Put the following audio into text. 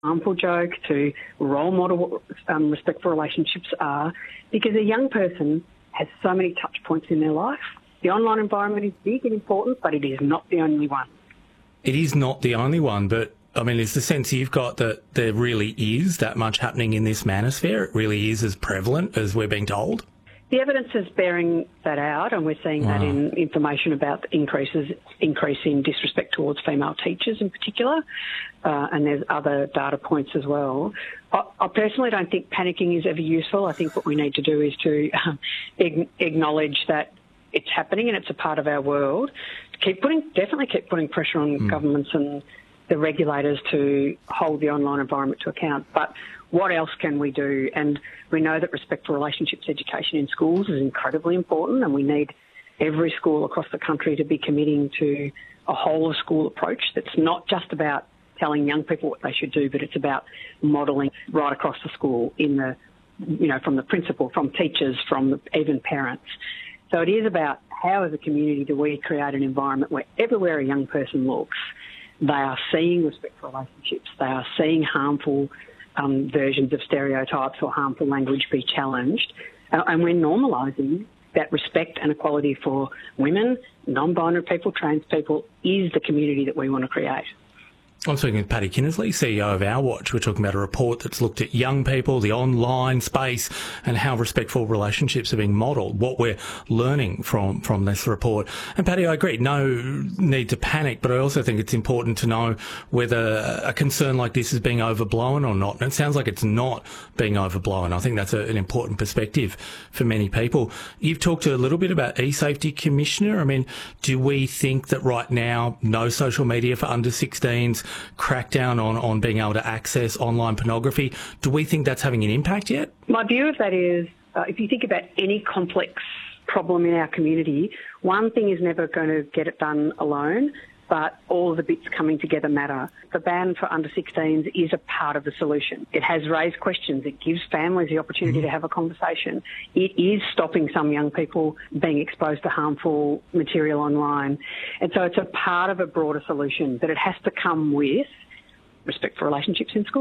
harmful joke to role model respectful relationships are, because a young person has so many touch points in their life. The online environment is big and important, but it is not the only one. It is not the only one, but I mean, is the sense you've got that there really is that much happening in this manosphere? It really is as prevalent as we're being told? The evidence is bearing that out, and we're seeing that in information about increase in disrespect towards female teachers in particular, and there's other data points as well. I personally don't think panicking is ever useful. I think what we need to do is to acknowledge that it's happening and it's a part of our world. Definitely keep putting pressure on governments and the regulators to hold the online environment to account. But what else can we do? And we know that respectful relationships education in schools is incredibly important, and we need every school across the country to be committing to a whole of school approach that's not just about telling young people what they should do, but it's about modelling right across the school from the principal, from teachers, from even parents. So it is about how as a community do we create an environment where everywhere a young person looks, they are seeing respectful relationships, they are seeing harmful versions of stereotypes or harmful language be challenged, and we're normalising that respect and equality for women, non-binary people, trans people is the community that we want to create. I'm speaking with Paddy Kinnersley, CEO of Our Watch. We're talking about a report that's looked at young people, the online space, and how respectful relationships are being modelled, what we're learning from this report. And Paddy, I agree, no need to panic, but I also think it's important to know whether a concern like this is being overblown or not. And it sounds like it's not being overblown. I think that's an important perspective for many people. You've talked a little bit about eSafety Commissioner. I mean, do we think that right now no social media for under 16s, crackdown on being able to access online pornography, do we think that's having an impact yet? My view of that is, if you think about any complex problem in our community, one thing is never going to get it done alone, but all of the bits coming together matter. The ban for under 16s is a part of the solution. It has raised questions. It gives families the opportunity to have a conversation. It is stopping some young people being exposed to harmful material online. And so it's a part of a broader solution, but it has to come with respect for relationships in school.